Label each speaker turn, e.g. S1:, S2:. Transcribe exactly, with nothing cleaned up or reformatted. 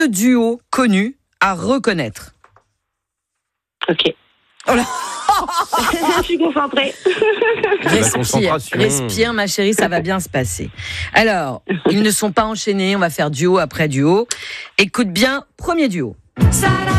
S1: duo connu à reconnaître.
S2: Ok.
S1: Oh là.
S2: Je suis concentrée.
S1: Respire, respire, ma chérie, ça va bien se passer. Alors, ils ne sont pas enchaînés, on va faire duo après duo. Écoute bien, premier duo.